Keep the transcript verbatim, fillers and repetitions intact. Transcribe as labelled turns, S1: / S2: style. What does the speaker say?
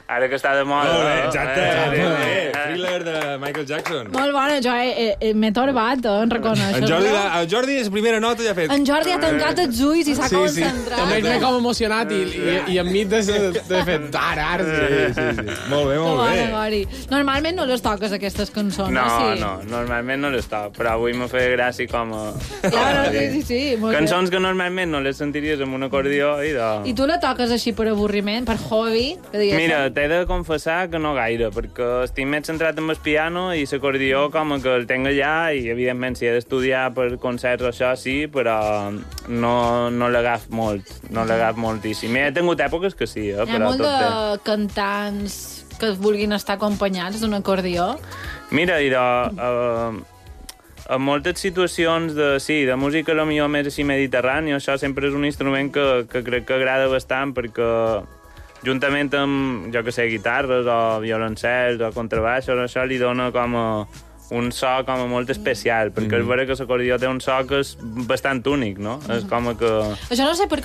S1: Ara que està de moda.
S2: Oh,
S1: no?
S2: exacte,
S1: Eh,
S2: exacte.
S1: eh,
S2: Eh, Thriller de Michael Jackson.
S3: Molt bona, jo he, he, m'he torbat, eh, en reconèixer.
S2: En Jordi, la, el Jordi, la primera nota ja ha fet...
S3: En Jordi ha tancat els ulls i s'ha
S4: Sí, sí.
S3: concentrat.
S4: També m'he com emocionat i, i, i enmig de, de fet, ara, ara,
S2: Sí, sí, sí. Molt bé,
S3: Que
S2: molt
S3: bona,
S2: bé.
S3: Gori. Normalment no les toques, aquestes cançons,
S1: No,
S3: sí?
S1: no, normalment no les toc, però avui m'ha fet gràcia com a...
S3: Claro,
S1: com a
S3: sí, sí, sí, molt
S1: Cançons que normalment no les sentiries amb un acordió i de...
S3: bé. I tu la toques així per avorriment, per hobby? Que diguéssim?
S1: Mira, t'he de confessar que no gaire, perquè estic més centrat en el piano i l'acordió com que el tinc allà i, evidentment, si he d'estudiar per concerts o això, sí, però no, no l'agaf molt, no l'agaf moltíssim. He tingut èpoques que sí, eh,
S3: Hi ha
S1: però
S3: molt
S1: tot bé.
S3: de cantants que vulguin estar acompanyats d'un acordió.
S1: Mira, i de, uh, en moltes situacions de, sí, de música a lo millor més així mediterrània, això sempre és un instrument que, que crec que agrada bastant perquè juntament amb, jo que sé, guitarres o violoncels o contrabaixos, això li dona com a un so com a molt especial, perquè mm. és vera que l'acordió té un so que és bastant únic, no? Mm. És com que...
S3: Això no sé per què